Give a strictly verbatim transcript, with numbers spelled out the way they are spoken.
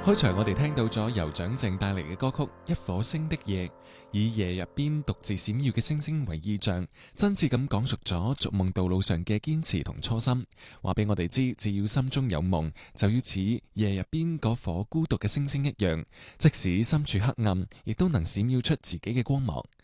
開場我哋聽到咗由蔣靜帶嚟嘅歌曲《一顆星的夜》，以夜入邊獨自閃耀嘅星星為意象，真摯咁講述咗逐夢道路上嘅堅持同初心。話俾我哋知，只要心中有夢，就要似夜入邊嗰顆孤獨嘅星星一樣，即使身處黑暗，亦都能閃耀出自己嘅光芒。